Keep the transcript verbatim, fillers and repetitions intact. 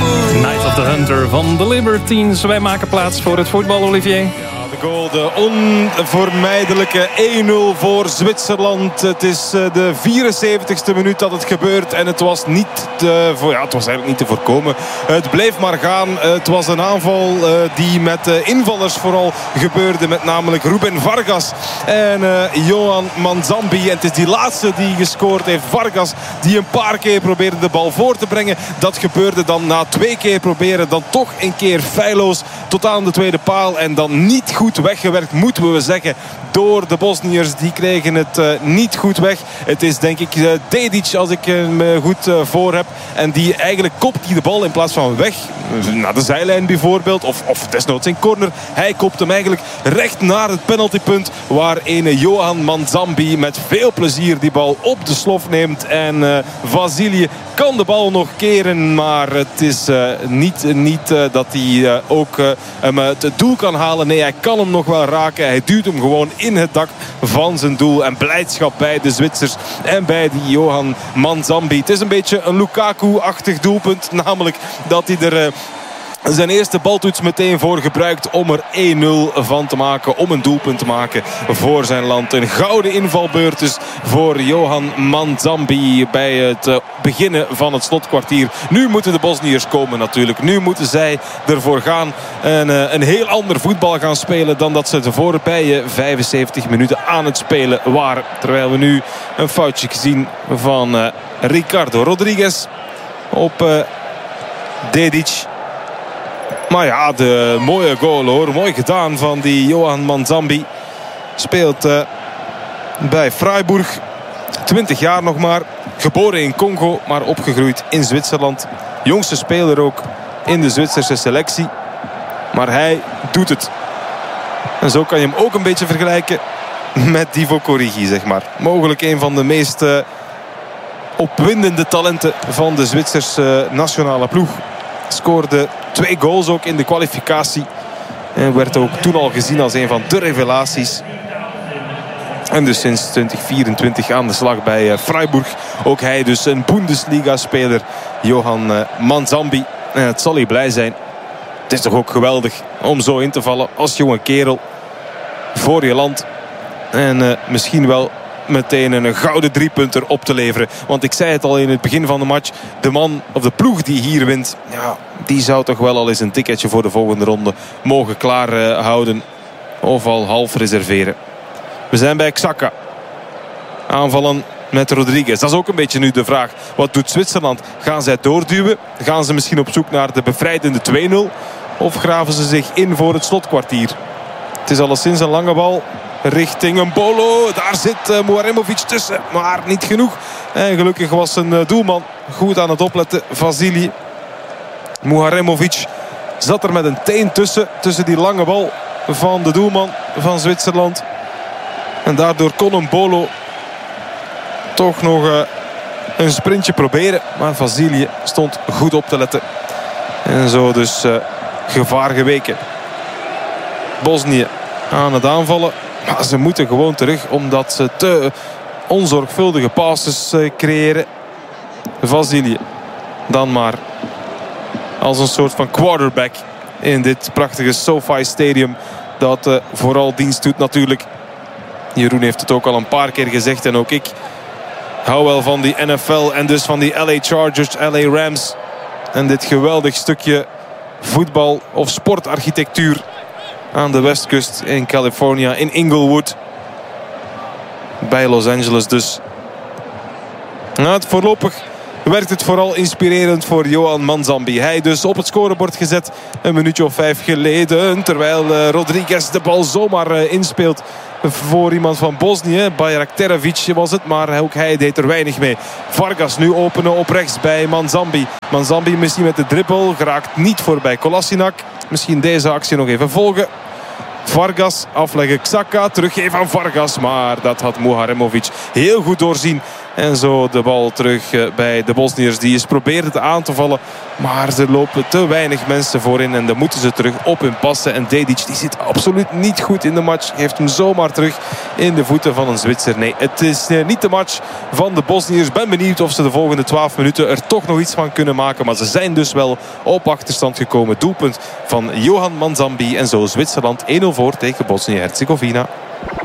Night of the Hunter van de Libertines. Wij maken plaats voor het voetbal, Olivier. De goal, de onvermijdelijke één nul voor Zwitserland. Het is de vierenzeventigste minuut dat het gebeurt. En het was, niet te, ja, het was eigenlijk niet te voorkomen. Het bleef maar gaan. Het was een aanval die met invallers vooral gebeurde. Met namelijk Ruben Vargas en uh, Johan Manzambi. En het is die laatste die gescoord heeft. Vargas die een paar keer probeerde de bal voor te brengen. Dat gebeurde dan na twee keer proberen. Dan toch een keer feilloos tot aan de tweede paal. En dan niet goed weggewerkt, moeten we zeggen, door de Bosniërs. Die kregen het uh, niet goed weg. Het is denk ik uh, Dedic, als ik hem uh, goed uh, voor heb. En die eigenlijk kopt die de bal in plaats van weg naar de zijlijn bijvoorbeeld. Of, of desnoods in corner. Hij kopt hem eigenlijk recht naar het penaltypunt. Waar ene Johan Manzambi met veel plezier die bal op de slof neemt. En uh, Vasilië kan de bal nog keren. Maar het is uh, niet, niet uh, dat hij uh, ook uh, hem uh, het doel kan halen. Nee, hij kan hem nog wel raken. Hij duwt hem gewoon in het dak van zijn doel. En blijdschap bij de Zwitsers en bij die Johan Manzambi. Het is een beetje een Lukaku-achtig doelpunt. Namelijk dat hij er... Uh, zijn eerste baltoets meteen voor gebruikt om er één nul van te maken. Om een doelpunt te maken voor zijn land. Een gouden invalbeurt dus voor Johan Manzambi bij het beginnen van het slotkwartier. Nu moeten de Bosniërs komen natuurlijk. Nu moeten zij ervoor gaan. En uh, een heel ander voetbal gaan spelen dan dat ze de voorbije vijfenzeventig minuten aan het spelen waren. Terwijl we nu een foutje zien van uh, Ricardo Rodriguez op uh, Dedic. Maar ja, de mooie goal hoor. Mooi gedaan van die Johan Manzambi. Speelt uh, bij Freiburg. twintig jaar nog maar. Geboren in Congo, maar opgegroeid in Zwitserland. Jongste speler ook in de Zwitserse selectie. Maar hij doet het. En zo kan je hem ook een beetje vergelijken met Divock Origi, zeg maar. Mogelijk een van de meest uh, opwindende talenten van de Zwitserse uh, nationale ploeg. Scoorde twee goals ook in de kwalificatie. En werd ook toen al gezien als een van de revelaties. En dus sinds twintig vierentwintig aan de slag bij Freiburg. Ook hij dus een Bundesliga-speler. Johan Manzambi. En het zal hij blij zijn. Het is toch ook geweldig om zo in te vallen als jonge kerel. Voor je land. En uh, misschien wel meteen een gouden driepunter op te leveren. Want ik zei het al in het begin van de match. De man of de ploeg die hier wint. Ja, die zou toch wel al eens een ticketje voor de volgende ronde mogen klaarhouden. Of al half reserveren. We zijn bij Xhaka. Aanvallen met Rodriguez. Dat is ook een beetje nu de vraag. Wat doet Zwitserland? Gaan zij doorduwen? Gaan ze misschien op zoek naar de bevrijdende twee nul? Of graven ze zich in voor het slotkwartier? Het is alleszins een lange bal richting een Bolo. Daar zit uh, Muharemovic tussen. Maar niet genoeg. En gelukkig was een uh, doelman goed aan het opletten. Vasili. Muharemovic zat er met een teen tussen. Tussen die lange bal van de doelman van Zwitserland. En daardoor kon een Bolo toch nog uh, een sprintje proberen. Maar Vasili stond goed op te letten. En zo dus uh, gevaar geweken. Bosnië aan het aanvallen. Maar ze moeten gewoon terug omdat ze te onzorgvuldige passes uh, creëren. Vasili dan maar als een soort van quarterback in dit prachtige SoFi Stadium. Dat uh, vooral dienst doet natuurlijk. Jeroen heeft het ook al een paar keer gezegd en ook ik hou wel van die N F L en dus van die L A Chargers, L A Rams. En dit geweldig stukje voetbal of sportarchitectuur aan de westkust in California, in Inglewood. Bij Los Angeles dus. Nou, het voorlopig werkt het vooral inspirerend voor Johan Manzambi. Hij dus op het scorebord gezet een minuutje of vijf geleden. Terwijl uh, Rodriguez de bal zomaar uh, inspeelt voor iemand van Bosnië. Bayraktarevic was het, maar ook hij deed er weinig mee. Vargas nu openen op rechts bij Manzambi. Manzambi misschien met de dribbel. Geraakt niet voorbij Kolasinac. Misschien deze actie nog even volgen. Vargas afleggen Xhaka. Teruggeven aan Vargas. Maar dat had Muharemovic heel goed doorzien. En zo de bal terug bij de Bosniërs. Die eens probeerden aan te vallen. Maar er lopen te weinig mensen voorin. En dan moeten ze terug op hun passen. En Dedic die zit absoluut niet goed in de match. Geeft hem zomaar terug in de voeten van een Zwitser. Nee, het is niet de match van de Bosniërs. Ben benieuwd of ze de volgende twaalf minuten er toch nog iets van kunnen maken. Maar ze zijn dus wel op achterstand gekomen. Doelpunt van Johan Manzambi. En zo Zwitserland één nul voor tegen Bosnië-Herzegovina.